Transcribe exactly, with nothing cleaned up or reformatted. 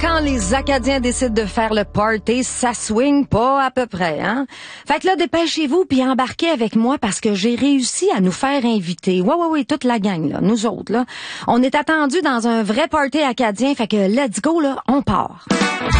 Quand les Acadiens décident de faire le party, ça swing pas à peu près, hein? Fait que là, dépêchez-vous puis embarquez avec moi parce que j'ai réussi à nous faire inviter. Ouais, ouais, ouais, toute la gang, là, nous autres, là. On est attendus dans un vrai party acadien, fait que let's go, là, on part.